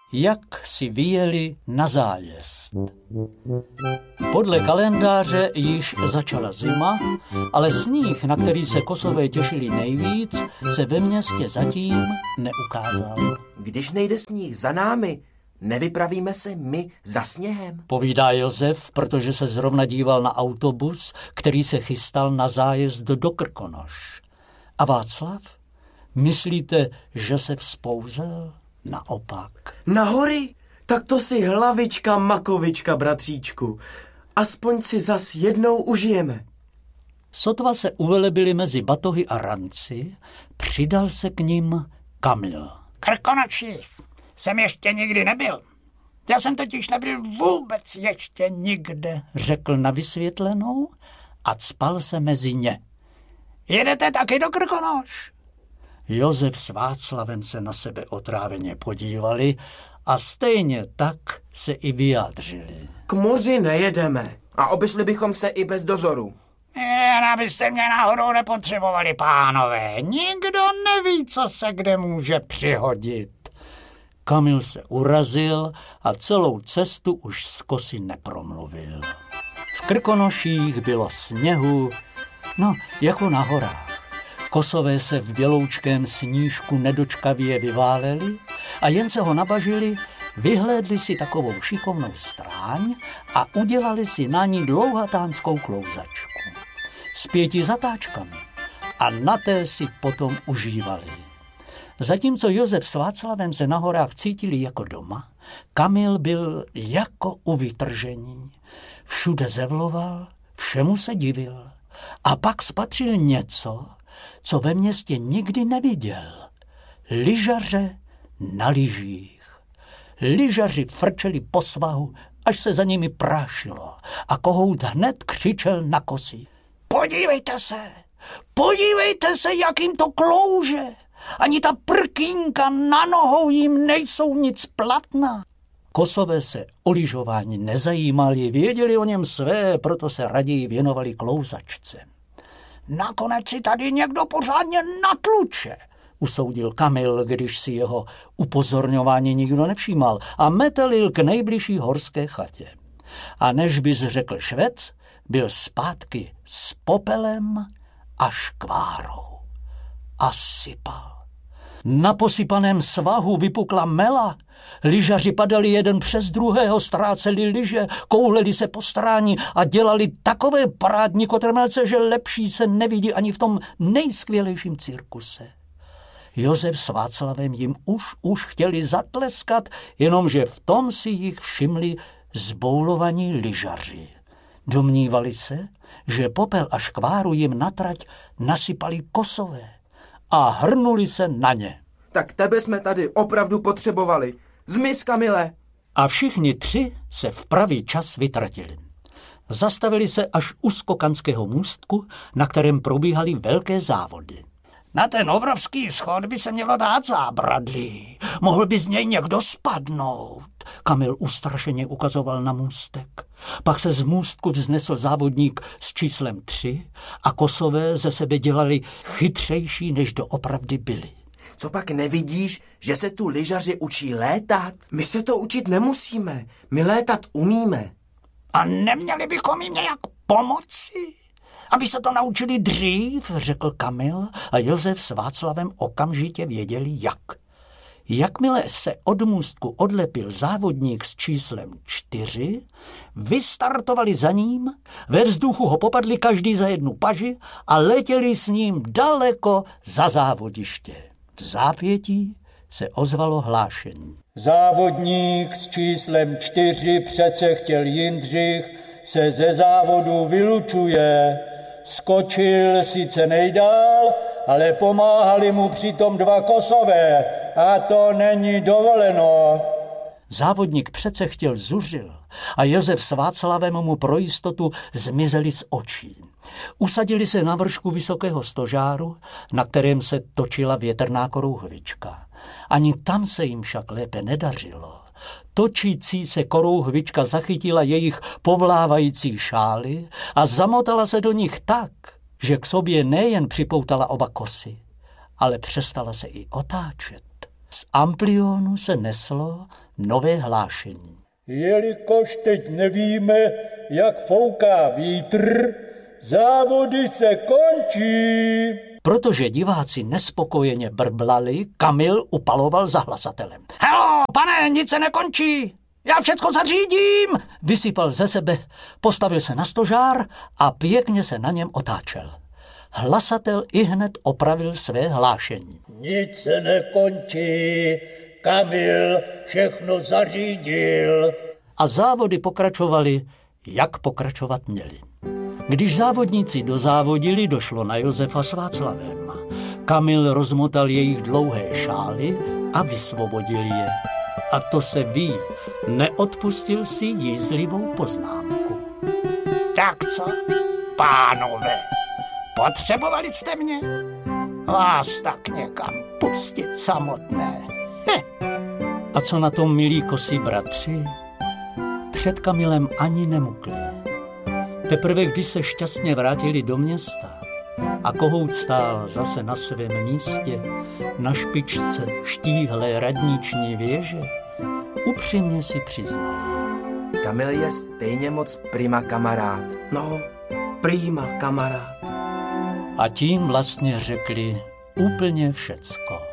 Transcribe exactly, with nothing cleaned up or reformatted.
jak si vyjeli na zájezd. Podle kalendáře již začala zima, ale sníh, na který se Kosové těšili nejvíc, se ve městě zatím neukázal. Když nejde sníh za námi, nevypravíme se my za sněhem? Povídá Josef, protože se zrovna díval na autobus, který se chystal na zájezd do Krkonoš. A Václav? Myslíte, že se vzpouzel? Naopak. Na hory? Tak to si hlavička makovička, bratříčku. Aspoň si zas jednou užijeme. Sotva se uvelebili mezi batohy a ranci, přidal se k nim Kamil. Krkonoších jsem ještě nikdy nebyl. Já jsem totiž nebyl vůbec ještě nikde, řekl na vysvětlenou a cpal se mezi ně. Jedete taky do Krkonoš? Josef s Václavem se na sebe otráveně podívali a stejně tak se i vyjádřili. K moři nejedeme. A obešli bychom se i bez dozoru. Jen abyste mě náhodou nepotřebovali, pánové. Nikdo neví, co se kde může přihodit. Kamil se urazil a celou cestu už z Kosy nepromluvil. V Krkonoších bylo sněhu, no jako na horách. Kosové se v běloučkém snížku nedočkavě vyváleli a jen se ho nabažili, vyhlédli si takovou šikovnou stráň a udělali si na ní dlouhatánskou klouzačku s pěti zatáčkami a na té si potom užívali. Zatímco Josef s Václavem se na horách cítili jako doma, Kamil byl jako u vytržení. Všude zevloval, všemu se divil a pak spatřil něco, co ve městě nikdy neviděl. Lyžaře na lyžích. Lyžaři frčeli po svahu, až se za nimi prášilo a kohout hned křičel na Kosy. Podívejte se, podívejte se, jak jim to klouže. Ani ta prkínka na nohou jim nejsou nic platná. Kosové se o lyžování nezajímali, věděli o něm své, proto se raději věnovali klouzačce. Nakonec si tady někdo pořádně natluče, usoudil Kamil, když si jeho upozorňování nikdo nevšímal a metelil k nejbližší horské chatě. A než bys řekl švec, byl zpátky s popelem a škvárou. A sypal. Na posypaném svahu vypukla mela. Lyžaři padali jeden přes druhého, ztráceli lyže, kouleli se po stráni a dělali takové parádní kotrmelce, že lepší se nevidí ani v tom nejskvělejším cirkuse. Josef s Václavem jim už už chtěli zatleskat, jenomže v tom si jich všimli zboulovaní lyžaři. Domnívali se, že popel a škváru jim na trať nasypali Kosové a hrnuli se na ně. Tak tebe jsme tady opravdu potřebovali. Zmiz, Kamile. A všichni tři se v pravý čas vytratili. Zastavili se až u skokanského můstku, na kterém probíhaly velké závody. Na ten obrovský schod by se mělo dát zábradlí. Mohl by z něj někdo spadnout. Kamil ustrašeně ukazoval na můstek. Pak se z můstku vznesl závodník s číslem tři a Kosové ze sebe dělali chytřejší, než doopravdy byli. Co pak nevidíš, že se tu lyžaři učí létat? My se to učit nemusíme. My létat umíme. A neměli bychom jim nějak pomoci? Aby se to naučili dřív, řekl Kamil a Josef s Václavem okamžitě věděli jak. Jakmile se od můstku odlepil závodník s číslem čtyři, vystartovali za ním, ve vzduchu ho popadli každý za jednu paži a letěli s ním daleko za závodiště. V zápětí se ozvalo hlášení. Závodník s číslem čtyři, přece chtěl Jindřich, se ze závodu vylučuje. Skočil sice nejdál, ale pomáhali mu přitom dva Kosové a to není dovoleno. Závodník přece chtěl zuřil a Josef s Václavem mu pro jistotu zmizeli z očí. Usadili se na vršku vysokého stožáru, na kterém se točila větrná korouhvička. Ani tam se jim však lépe nedařilo. Točící se korouhvička zachytila jejich povlávající šály a zamotala se do nich tak, že k sobě nejen připoutala oba Kosy, ale přestala se i otáčet. Z amplionu se neslo nové hlášení. Jelikož teď nevíme, jak fouká vítr, závody se končí. Protože diváci nespokojeně brblali, Kamil upaloval za hlasatelem. Helo, pane, nic se nekončí. Já všecko zařídím. Vysypal ze sebe, postavil se na stožár a pěkně se na něm otáčel. Hlasatel ihned opravil své hlášení. Nic se nekončí, Kamil všechno zařídil. A závody pokračovaly, jak pokračovat měly. Když závodníci dozávodili, došlo na Josefa s Václavem. Kamil rozmotal jejich dlouhé šály a vysvobodil je. A to se ví, neodpustil si jízlivou poznámku. Tak co, pánové, potřebovali jste mě? Vás tak někam pustit samotné. Heh. A co na tom, milí kosí bratři? Před Kamilem ani nemukli. Teprve když se šťastně vrátili do města a kohout stál zase na svém místě, na špičce štíhlé radniční věže, upřímně si přiznali. Kamil je stejně moc prima kamarád. No, prima kamarád. A tím vlastně řekli úplně všecko.